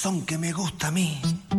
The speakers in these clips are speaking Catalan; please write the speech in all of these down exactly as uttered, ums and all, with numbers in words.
son que me gusta a mí.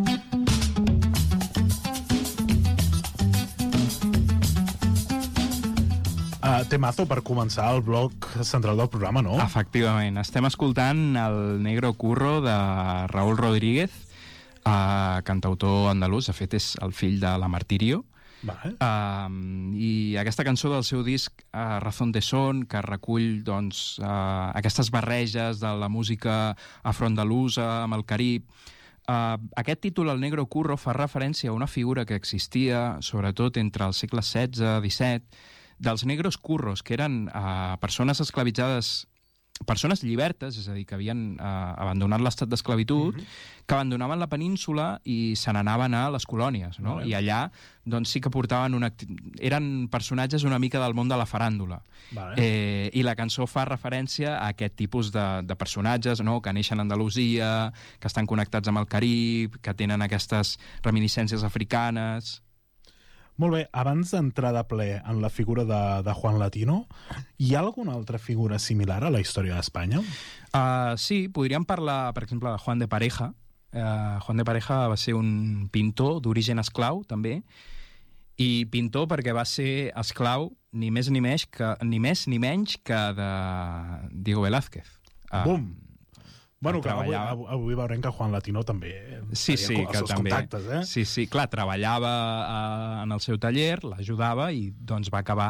Uh, temazo per començar el bloc central del programa, no? Efectivament. Estem escoltant el Negro Curro de Raúl Rodríguez, uh, cantautor andalús. De fet, és el fill de la Martirio. Vale. Uh, I aquesta cançó del seu disc uh, Razón de Son, que recull doncs, uh, aquestes barreges de la música afroandalusa amb el Carib. Uh, aquest títol, el Negro Curro, fa referència a una figura que existia sobretot entre el segle setze disset, dels negros curros, que eren uh, persones esclavitzades, persones llibertes, és a dir, que havien uh, abandonat l'estat d'esclavitud, mm-hmm. que abandonaven la península i se n'anaven a les colònies, no? Vale. I allà doncs, sí que portaven una... eren personatges una mica del món de la faràndula. Vale. Eh, I la cançó fa referència a aquest tipus de, de personatges, no? Que neixen a Andalusia, que estan connectats amb el Carib, que tenen aquestes reminiscències africanes... Molt bé, abans d'entrar de ple en la figura de, de Juan Latino, hi ha alguna altra figura similar a la història d'Espanya? Uh, sí, podríem parlar, per exemple, de Juan de Pareja. Uh, Juan de Pareja va ser un pintor d'origen esclau, també, i pintor perquè va ser esclau ni més ni menys que, ni més ni menys que de Diego Velázquez. Uh, Bum! Bueno, que avui, treballava... avui veurem que Juan Latino també sí, sí, els que seus també. contactes, eh? Sí, sí, clar, treballava uh, en el seu taller, l'ajudava i doncs va acabar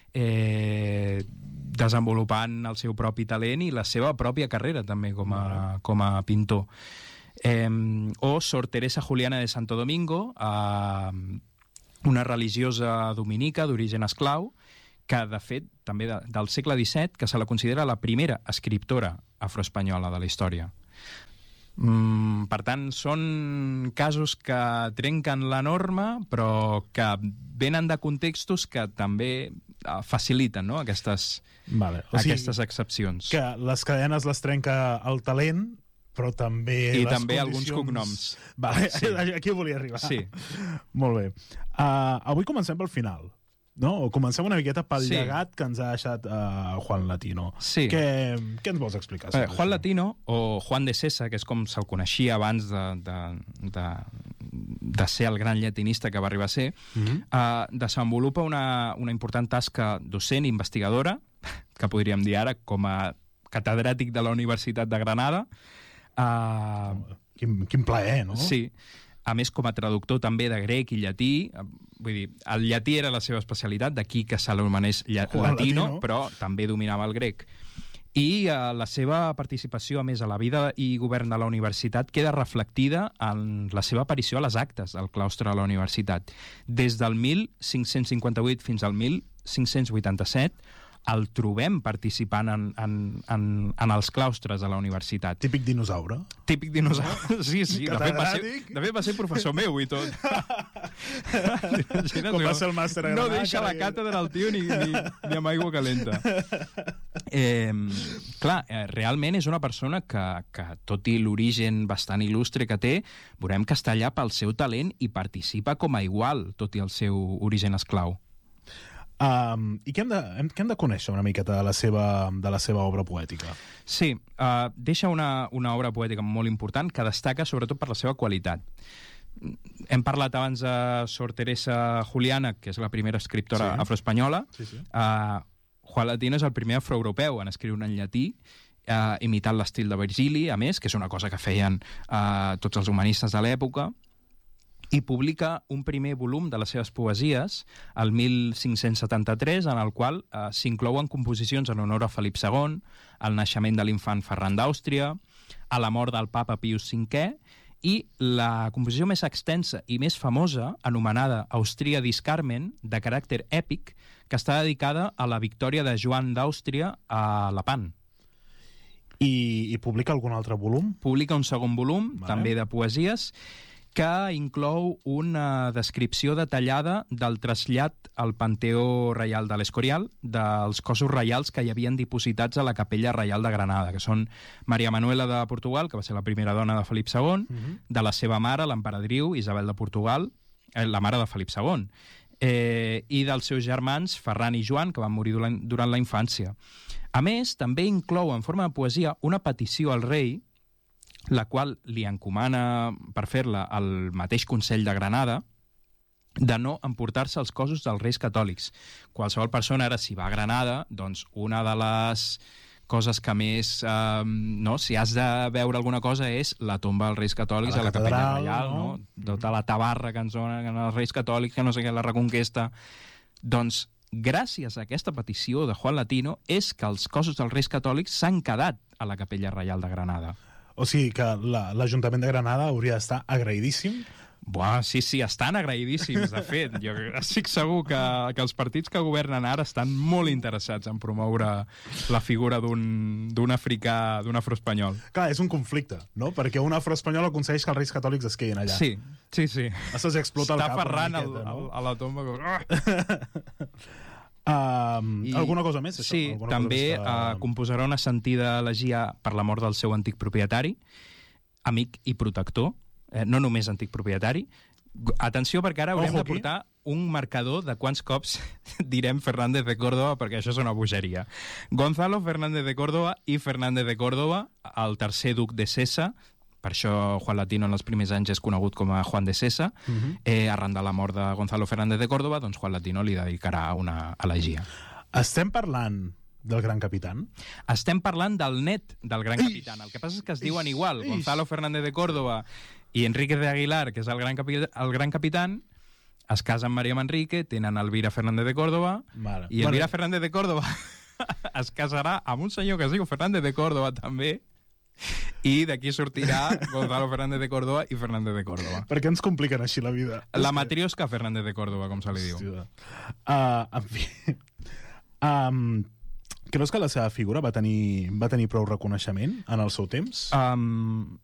eh, desenvolupant el seu propi talent i la seva pròpia carrera també com a, com a pintor. Eh, o Sor Teresa Juliana de Santo Domingo, uh, una religiosa dominica d'origen esclau, que, de fet, també de, del segle disset, que se la considera la primera escriptora afroespanyola de la història. Mm, per tant, són casos que trenquen la norma, però que venen de contextos que també faciliten, no? aquestes, vale. O sigui, aquestes excepcions. Que les cadenes les trenca el talent, però també I les també condicions... alguns cognoms. Vale, sí. Aquí volia arribar. Sí. Molt bé. Uh, avui comencem pel final. No? O comencem una miqueta pel sí. llegat que ens ha deixat uh, Juan Latino. Sí. Què, què ens vols explicar? Eh, Juan Latino, o Juan de Sesa, que és com se'l coneixia abans de, de, de, de ser el gran llatinista que va arribar a ser, mm-hmm. uh, desenvolupa una, una important tasca docent i investigadora, que podríem dir ara com a catedràtic de la Universitat de Granada. Uh, quin, quin plaer, no? Sí. A més, com a traductor també de grec i llatí, vull dir, el llatí era la seva especialitat, d'aquí que se l'anomenés latino, latino, però també dominava el grec. I eh, la seva participació, a més, a la vida i govern de la universitat queda reflectida en la seva aparició a les actes del claustre de la universitat. Des del mil cinc-cents cinquanta-vuit fins al mil cinc-cents vuitanta-set, el trobem participant en, en, en, en els claustres de la universitat. Típic dinosaure. Típic dinosaure, sí, sí. De fet, va ser, de fet va ser professor meu i tot. Com va ser el màster a Granada. No deixa la càtedra al tio ni, ni, ni amb aigua calenta. Eh, clar, eh, realment és una persona que, que tot i l'origen bastant il·lustre que té, veurem que està allà pel seu talent i participa com a igual, tot i el seu origen esclau. Um, I què hem, de, hem, què hem de conèixer una miqueta de la seva, de la seva obra poètica? Sí, uh, deixa una, una obra poètica molt important que destaca sobretot per la seva qualitat. Hem parlat abans de Sor Teresa Juliana, que és la primera escriptora sí. afroespanyola. Sí, sí. Uh, Juan Latino és el primer afroeuropeu en escriure en llatí, uh, imitant l'estil de Virgili, a més, que és una cosa que feien uh, tots els humanistes de l'època, i publica un primer volum de les seves poesies el mil cinc-cents setanta-tres, en el qual eh, s'inclouen composicions en honor a Felip segon, al naixement de l'infant Ferran d'Àustria, a la mort del papa Pius cinquè, i la composició més extensa i més famosa, anomenada Austriadis Carmen, de caràcter èpic, que està dedicada a la victòria de Joan d'Àustria a Lepant. I, I publica algun altre volum? Publica un segon volum, vale. També de poesies, que inclou una descripció detallada del trasllat al Panteó Reial de l'Escorial dels cossos reials que hi havien dipositats a la Capella Reial de Granada, que són Maria Manuela de Portugal, que va ser la primera dona de Felip segon, uh-huh. de la seva mare, l'emperadriu Isabel de Portugal, eh, la mare de Felip segon, eh, i dels seus germans Ferran i Joan, que van morir durant, durant la infància. A més, també inclou en forma de poesia una petició al rei la qual li encomana per fer-la el mateix Consell de Granada, de no emportar-se els cossos dels reis catòlics. Qualsevol persona, ara, si va a Granada, doncs una de les coses que més... Eh, no, si has de veure alguna cosa és la tomba dels Reis Catòlics a la, a la Capella Reial, no? no? Tota la tabarra que ens donen els Reis Catòlics, que no sé què, la Reconquesta... Doncs, gràcies a aquesta petició de Juan Latino, és que els cossos dels Reis Catòlics s'han quedat a la Capella Reial de Granada. O sigui que l'Ajuntament de Granada hauria d'estar agraïdíssim. Buah, sí, sí, estan agraïdíssims, de fet. Jo estic segur que, que els partits que governen ara estan molt interessats en promoure la figura d'un africà, d'un afroespanyol. Clar, és un conflicte, no? Perquè un afroespanyol aconsegueix que els reis catòlics es quedin allà. Sí, sí, sí. Això explota el cap. Està ferrant miqueta, el, no? a la tomba. um, I, alguna cosa més? Això? Sí, alguna també que... uh, composarà una sentida elegia per la mort del seu antic propietari, amic i protector, Eh, no només antic propietari. Atenció, perquè ara haurem Ojo, de portar aquí? un marcador de quants cops direm Fernández de Córdoba, perquè això és una bogeria. Gonzalo Fernández de Córdoba i Fernández de Córdoba, el tercer duc de Sessa, per això Juan Latino en els primers anys és conegut com a Juan de Sessa, uh -huh. eh, arran de la mort de Gonzalo Fernández de Córdoba, doncs Juan Latino li dedicarà una elegia. Estem parlant del Gran Capitán? Estem parlant del net del Gran Capitán. El que passa és que es diuen ix, igual. Ix. Gonzalo Fernández de Córdoba i Enrique de Aguilar, que és el Gran, Capi el Gran Capitán, es casen amb María Manrique, tenen Elvira Fernández de Córdoba, Mare. i Elvira Mare. Fernández de Córdoba es casarà amb un senyor que es diu Fernández de Córdoba també, i d'aquí sortirà Gonzalo Fernández de Córdoba i Fernández de Córdoba. Per què ens compliquen així la vida? La matriosca Fernández de Córdoba, com se li diu. Uh, en fi... Um, creus que la seva figura va tenir, va tenir prou reconeixement en el seu temps? Um,